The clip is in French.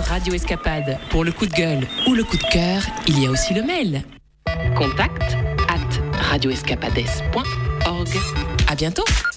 Radio Escapade. Pour le coup de gueule ou le coup de cœur, il y a aussi le mail. Contact@radioescapades.org. À bientôt.